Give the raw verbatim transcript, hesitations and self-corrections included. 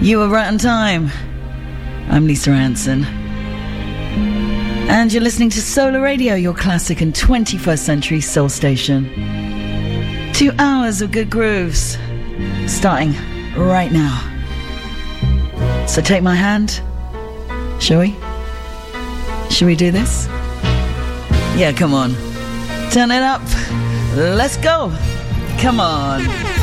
You were right on time. I'm Lisa Hanson. And you're listening to Solar Radio, your classic and twenty-first century soul station. Two hours of good grooves, starting right now. So take my hand. Shall we? Shall we do this? Yeah, come on. Turn it up. Let's go. Come on.